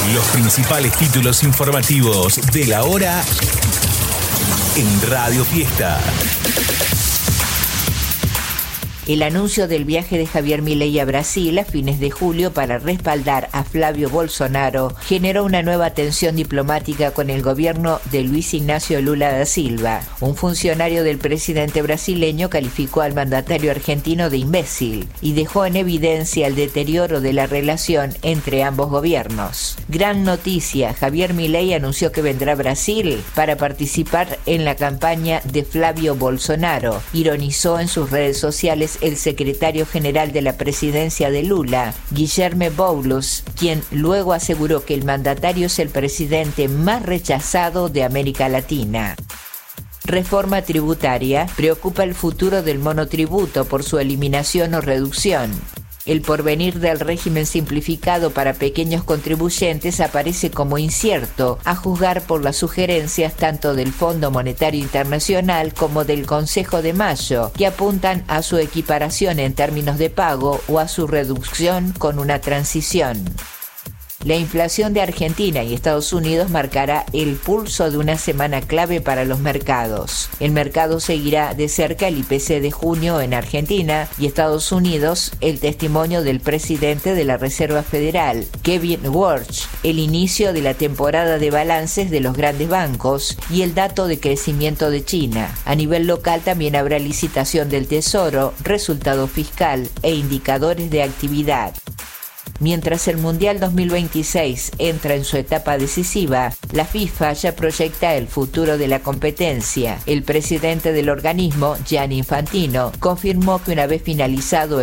Los principales títulos informativos de la hora en Radio Fiesta. El anuncio del viaje de Javier Milei a Brasil a fines de julio para respaldar a Flavio Bolsonaro generó una nueva tensión diplomática con el gobierno de Luis Ignacio Lula da Silva. Un funcionario del presidente brasileño calificó al mandatario argentino de imbécil y dejó en evidencia el deterioro de la relación entre ambos gobiernos. Gran noticia, Javier Milei anunció que vendrá a Brasil para participar en la campaña de Flavio Bolsonaro, ironizó en sus redes sociales el secretario general de la presidencia de Lula, Guilherme Boulos, quien luego aseguró que el mandatario es el presidente más rechazado de América Latina. Reforma tributaria preocupa el futuro del monotributo por su eliminación o reducción. El porvenir del régimen simplificado para pequeños contribuyentes aparece como incierto, a juzgar por las sugerencias tanto del Fondo Monetario Internacional como del Consejo de Mayo, que apuntan a su equiparación en términos de pago o a su reducción con una transición. La inflación de Argentina y Estados Unidos marcará el pulso de una semana clave para los mercados. El mercado seguirá de cerca el IPC de junio en Argentina y Estados Unidos el testimonio del presidente de la Reserva Federal, Kevin Warsh, el inicio de la temporada de balances de los grandes bancos y el dato de crecimiento de China. A nivel local también habrá licitación del Tesoro, resultado fiscal e indicadores de actividad. Mientras el Mundial 2026 entra en su etapa decisiva, la FIFA ya proyecta el futuro de la competencia. El presidente del organismo, Gianni Infantino, confirmó que una vez finalizado